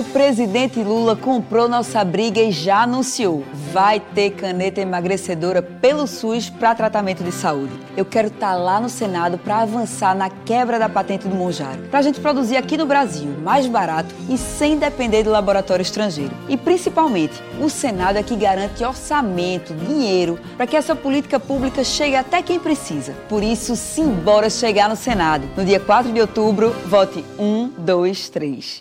presidente Lula comprou nossa briga e já anunciou: vai ter caneta emagrecedora pelo SUS para tratamento de saúde. Eu quero estar lá no Senado para avançar na quebra da patente do Mounjaro, para a gente produzir aqui no Brasil, mais barato e sem depender de laboratório estrangeiro. E principalmente, o Senado é que garante orçamento, dinheiro, para que essa política pública chegue até quem precisa. Por isso, simbora chegar no Senado. No dia 4 de outubro, vote 1, 2, 3.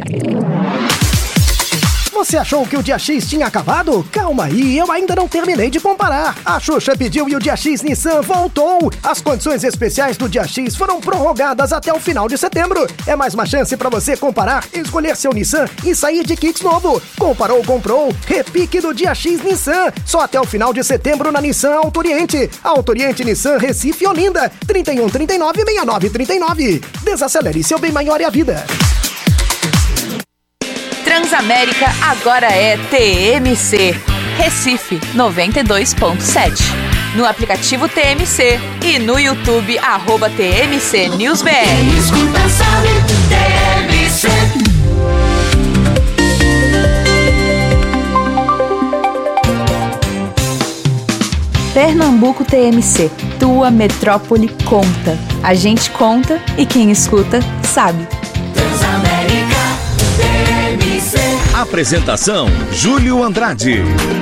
Você achou que o Dia X tinha acabado? Calma aí, eu ainda não terminei de comparar. A Xuxa pediu e o Dia X Nissan voltou. As condições especiais do Dia X foram prorrogadas até o final de setembro. É mais uma chance para você comparar, escolher seu Nissan e sair de kits novo. Comparou, comprou. Repique do Dia X Nissan. Só até o final de setembro na Nissan Auto Oriente. Auto Oriente Nissan Recife e Olinda. 3139-6939. Desacelere, seu bem maior é a vida. Transamérica agora é TMC, Recife 92.7. No aplicativo TMC e no YouTube, @TMC News BR. Escuta, sabe, TMC. Pernambuco TMC, tua metrópole conta. A gente conta e quem escuta sabe. Transamérica. Apresentação: Júlio Andrade.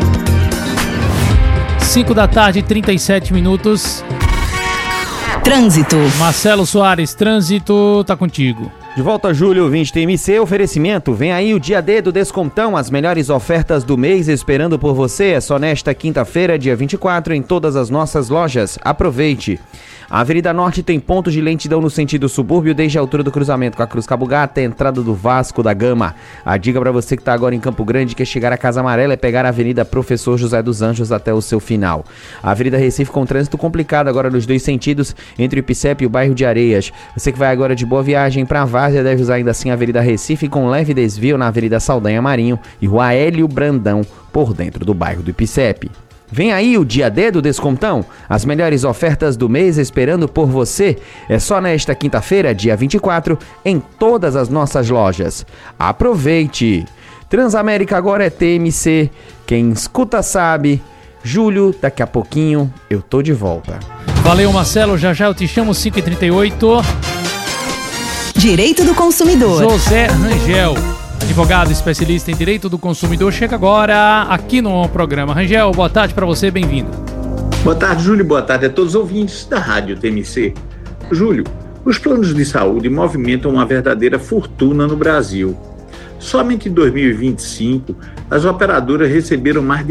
5h37. Trânsito. Marcelo Soares, trânsito, tá contigo. De volta, Júlio, 20 TMC, oferecimento. Vem aí o dia D do Descontão, as melhores ofertas do mês esperando por você. É só nesta quinta-feira, dia 24, em todas as nossas lojas. Aproveite. A Avenida Norte tem pontos de lentidão no sentido subúrbio desde a altura do cruzamento com a Cruz Cabugá até a entrada do Vasco da Gama. A dica para você que está agora em Campo Grande, que é chegar à Casa Amarela, é pegar a Avenida Professor José dos Anjos até o seu final. A Avenida Recife com trânsito complicado agora nos dois sentidos, entre o Ipicep e o bairro de Areias. Você que vai agora de Boa Viagem para Várzea deve usar ainda assim a Avenida Recife com leve desvio na Avenida Saldanha Marinho e Rua Hélio Brandão por dentro do bairro do Ipicep. Vem aí o dia D do Descontão, as melhores ofertas do mês esperando por você. É só nesta quinta-feira, dia 24, em todas as nossas lojas. Aproveite! Transamérica agora é TMC, quem escuta sabe. Júlio, daqui a pouquinho eu tô de volta. Valeu, Marcelo, já eu te chamo. 5h38. Direito do consumidor. José Rangel, advogado especialista em direito do consumidor, chega agora aqui no programa. Rangel, boa tarde para você, bem-vindo. Boa tarde, Júlio, boa tarde a todos os ouvintes da Rádio TMC. Júlio, os planos de saúde movimentam uma verdadeira fortuna no Brasil. Somente em 2025, as operadoras receberam mais de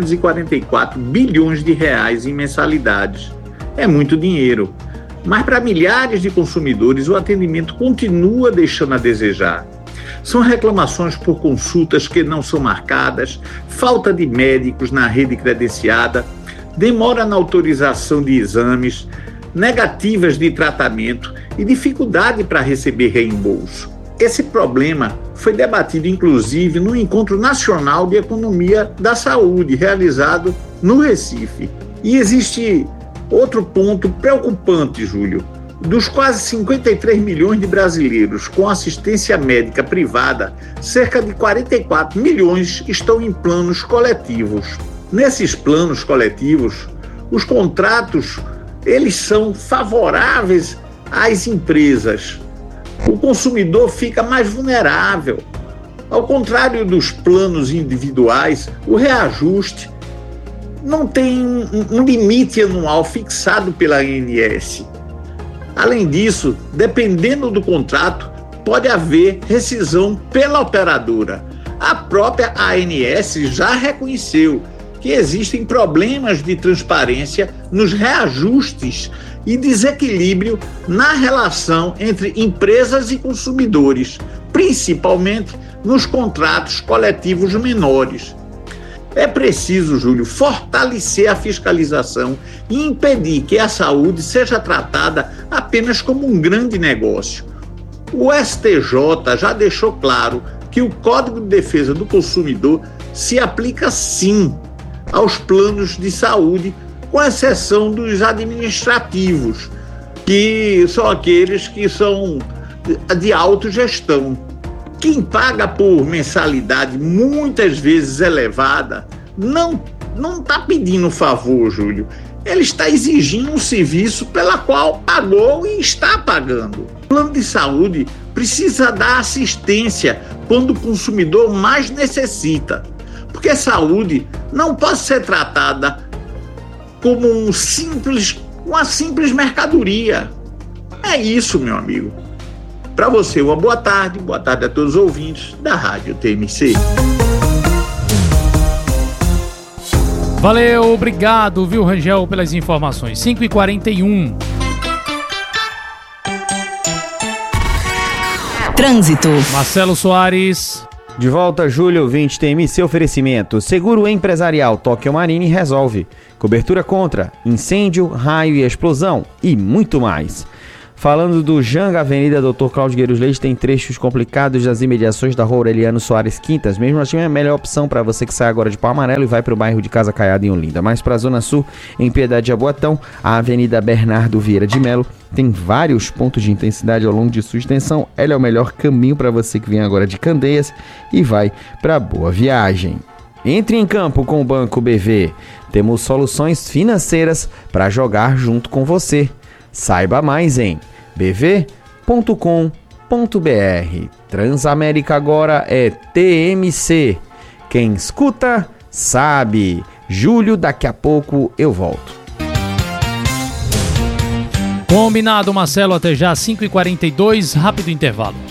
344 bilhões de reais em mensalidades. É muito dinheiro, mas para milhares de consumidores o atendimento continua deixando a desejar. São reclamações por consultas que não são marcadas, falta de médicos na rede credenciada, demora na autorização de exames, negativas de tratamento e dificuldade para receber reembolso. Esse problema foi debatido inclusive no Encontro Nacional de Economia da Saúde, realizado no Recife. E existe outro ponto preocupante, Júlio. Dos quase 53 milhões de brasileiros com assistência médica privada, cerca de 44 milhões estão em planos coletivos. Nesses planos coletivos, os contratos eles são favoráveis às empresas. O consumidor fica mais vulnerável. Ao contrário dos planos individuais, o reajuste não tem um limite anual fixado pela ANS. Além disso, dependendo do contrato, pode haver rescisão pela operadora. A própria ANS já reconheceu que existem problemas de transparência nos reajustes e desequilíbrio na relação entre empresas e consumidores, principalmente nos contratos coletivos menores. É preciso, Júlio, fortalecer a fiscalização e impedir que a saúde seja tratada apenas como um grande negócio. O STJ já deixou claro que o Código de Defesa do Consumidor se aplica sim aos planos de saúde, com exceção dos administrativos, que são aqueles que são de autogestão. Quem paga por mensalidade muitas vezes elevada não está pedindo favor, Júlio. Ele está exigindo um serviço pela qual pagou e está pagando. O plano de saúde precisa dar assistência quando o consumidor mais necessita, porque a saúde não pode ser tratada como uma simples mercadoria. É isso, meu amigo. Para você, uma boa tarde a todos os ouvintes da Rádio TMC. Valeu, obrigado, viu, Rangel, pelas informações. 5h41. Trânsito. Marcelo Soares. De volta, Júlio, ouvinte TMC, oferecimento. Seguro empresarial Tóquio Marine resolve. Cobertura contra incêndio, raio e explosão e muito mais. Falando do Janga, Avenida Dr. Cláudio Gueiros Leite tem trechos complicados das imediações da Rua Aureliano Soares Quintas. Mesmo assim, é a melhor opção para você que sai agora de Pau Amarelo e vai para o bairro de Casa Caiada em Olinda. Mais para a Zona Sul, em Piedade de Jaboatão, a Avenida Bernardo Vieira de Melo tem vários pontos de intensidade ao longo de sua extensão. Ela é o melhor caminho para você que vem agora de Candeias e vai para Boa Viagem. Entre em campo com o Banco BV. Temos soluções financeiras para jogar junto com você. Saiba mais em bv.com.br. Transamérica agora é TMC. Quem escuta, sabe. Júlio, daqui a pouco eu volto. Combinado, Marcelo, até já, 5h42, rápido intervalo.